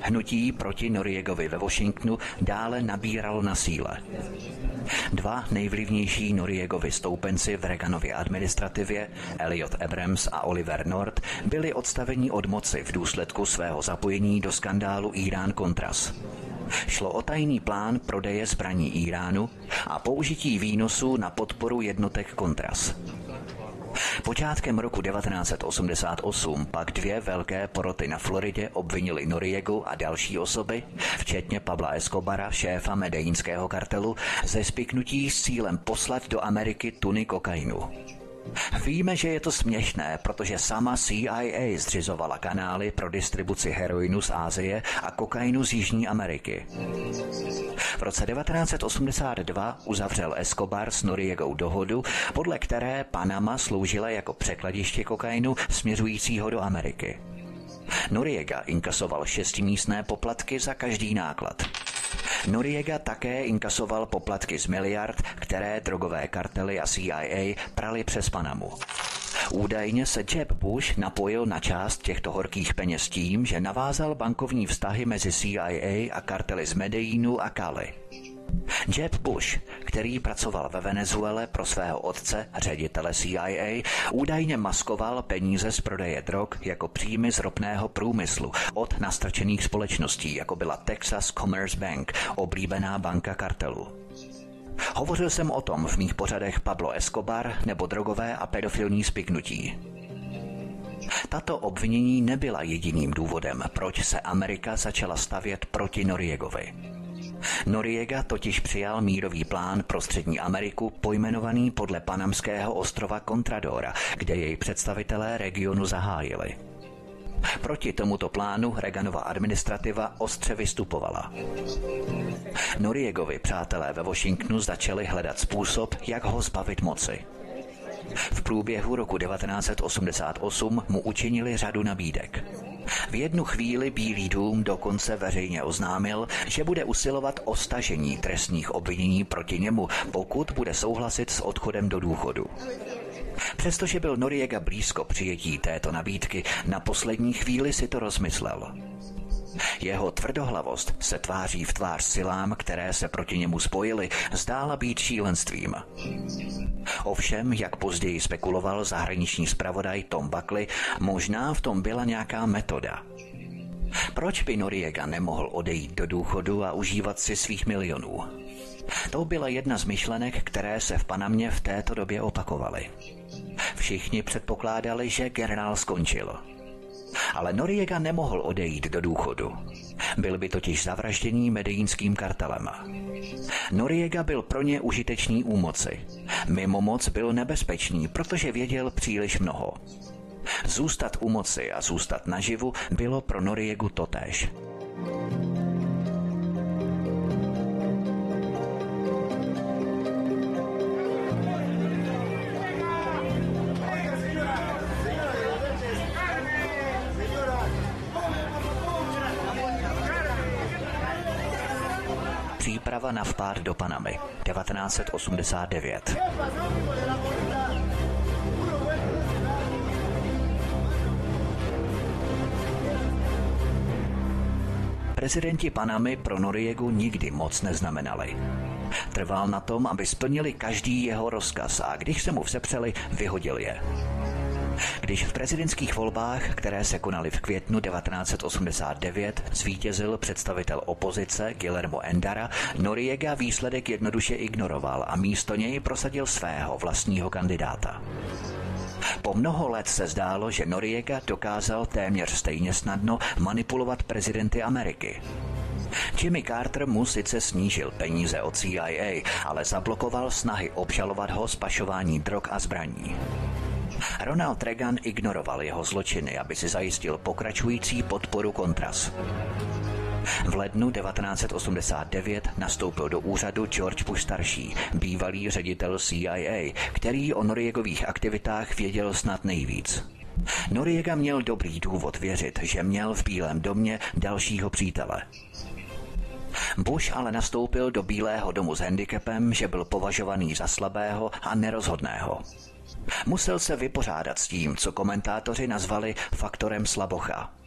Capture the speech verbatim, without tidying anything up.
Hnutí proti Noriegovi ve Washingtonu dále nabíralo na síle. Dva nejvlivnější Noriegovi stoupenci v Reaganově administrativě, Elliot Abrams a Oliver North, byli odstaveni od moci v důsledku svého zapojení do skandálu Irán-Contras. Šlo o tajný plán prodeje zbraní Iránu a použití výnosů na podporu jednotek Contras. Počátkem roku devatenáct set osmdesát osm pak dvě velké poroty na Floridě obvinili Noriegu a další osoby, včetně Pabla Escobara, šéfa medellínského kartelu, ze spiknutí s cílem poslat do Ameriky tuny kokainu. Víme, že je to směšné, protože sama C I A zřizovala kanály pro distribuci heroinu z Asie a kokainu z Jižní Ameriky. V roce devatenáct set osmdesát dva uzavřel Escobar s Noriegou dohodu, podle které Panama sloužila jako překladiště kokainu směřujícího do Ameriky. Noriega inkasoval šestimístné poplatky za každý náklad. Noriega také inkasoval poplatky z miliard, které drogové kartely a C I A prali přes Panamu. Údajně se Jeb Bush napojil na část těchto horkých peněz tím, že navázal bankovní vztahy mezi C I A a kartely z Medellínu a Cali. Jeb Bush, který pracoval ve Venezuele pro svého otce, ředitele C I A, údajně maskoval peníze z prodeje drog jako příjmy z ropného průmyslu od nastrčených společností, jako byla Texas Commerce Bank, oblíbená banka kartelu. Hovořil jsem o tom v mých pořadech Pablo Escobar nebo drogové a pedofilní spiknutí. Tato obvinění nebyla jediným důvodem, proč se Amerika začala stavět proti Noriegovi. Noriega totiž přijal mírový plán pro Střední Ameriku pojmenovaný podle panamského ostrova Contradora, kde jej představitelé regionu zahájili. Proti tomuto plánu Reaganova administrativa ostře vystupovala. Noriegovi přátelé ve Washingtonu začali hledat způsob, jak ho zbavit moci. V průběhu roku devatenáct set osmdesát osm mu učinili řadu nabídek. V jednu chvíli Bílý dům dokonce veřejně oznámil, že bude usilovat o stažení trestních obvinění proti němu, pokud bude souhlasit s odchodem do důchodu. Přestože byl Noriega blízko přijetí této nabídky, na poslední chvíli si to rozmyslel. Jeho tvrdohlavost se tváří v tvář silám, které se proti němu spojily, zdála být šílenstvím. Ovšem, jak později spekuloval zahraniční zpravodaj Tom Buckley, možná v tom byla nějaká metoda. Proč by Noriega nemohl odejít do důchodu a užívat si svých milionů? To byla jedna z myšlenek, které se v Panamě v této době opakovaly. Všichni předpokládali, že generál skončil. Ale Noriega nemohl odejít do důchodu. Byl by totiž zavražděný medellínským kartelem. Noriega byl pro ně užitečný u moci. Mimo moc byl nebezpečný, protože věděl příliš mnoho. Zůstat u moci a zůstat naživu bylo pro Noriegu totéž. Příprava na vpád do Panamy, devatenáct set osmdesát devět. Prezidenti Panamy pro Noriegu nikdy moc neznamenali. Trval na tom, aby splnili každý jeho rozkaz a když se mu vzepřeli, vyhodil je. Když v prezidentských volbách, které se konaly v květnu devatenáct set osmdesát devět, zvítězil představitel opozice Guillermo Endara, Noriega výsledek jednoduše ignoroval a místo něj prosadil svého vlastního kandidáta. Po mnoho let se zdálo, že Noriega dokázal téměř stejně snadno manipulovat prezidenty Ameriky. Jimmy Carter mu sice snížil peníze od C I A, ale zablokoval snahy obžalovat ho z pašování drog a zbraní. Ronald Reagan ignoroval jeho zločiny, aby si zajistil pokračující podporu Contras. V lednu devatenáct set osmdesát devět nastoupil do úřadu George Bush starší, bývalý ředitel C I A, který o Noriegových aktivitách věděl snad nejvíc. Noriega měl dobrý důvod věřit, že měl v Bílém domě dalšího přítele. Bush ale nastoupil do Bílého domu s handicapem, že byl považovaný za slabého a nerozhodného. Musel se vypořádat s tím, co komentátoři nazvali faktorem slabocha.